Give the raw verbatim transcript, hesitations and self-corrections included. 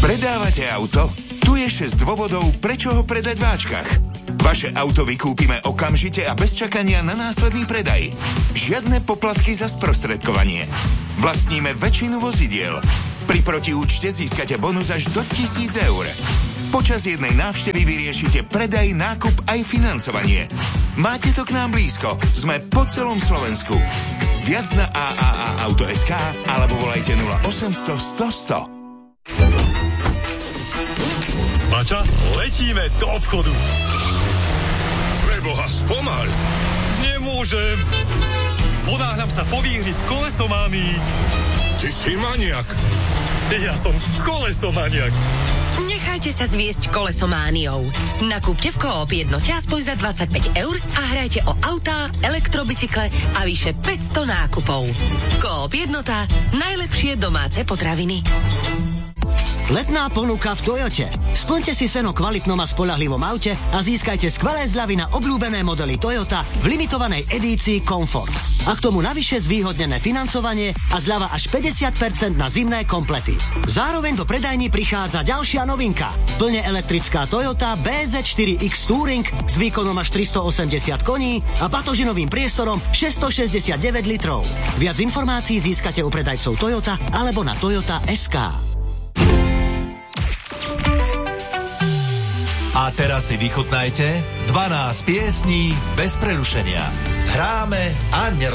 Predávate auto? Tu je šesť dôvodov, prečo ho predať v Ačkach. Vaše auto vykúpime okamžite a bez čakania na následný predaj. Žiadne poplatky za sprostredkovanie. Vlastníme väčšinu vozidiel. Pri protiúčte získate bonus až do tisíc eur. Počas jednej návštevy vyriešite predaj, nákup aj financovanie. Máte to k nám blízko. Sme po celom Slovensku. Viac na a a a auto bodka es ká alebo volajte nula osemsto sto sto. Bača, letíme do obchodu. Preboha, spomal. Nemôžem. Ponáhľam sa po výhri v kolesománii. Ty si maniak. Ja som kolesomaniak. Nechajte sa zviesť kolesomániou. Nakúpte v Coop Jednote aspoň za dvadsaťpäť eur a hrajte o autá, elektrobicykle a vyše päťsto nákupov. Coop Jednota. Najlepšie domáce potraviny. Letná ponuka v Toyote. Splňte si sen o kvalitnom a spoľahlivom aute a získajte skvelé zľavy na obľúbené modely Toyota v limitovanej edícii Comfort. A k tomu navyše zvýhodnené financovanie a zľava až päťdesiat percent na zimné komplety. Zároveň do predajní prichádza ďalšia novinka. Plne elektrická Toyota bé zet štyri iks Touring s výkonom až tristoosemdesiat koní a batožinovým priestorom šesťstošesťdesiatdeväť litrov. Viac informácií získate u predajcov Toyota alebo na toyota bodka es ká. A teraz si vychutnajte dvanásť piesní bez prerušenia. Hráme a nerozprávame.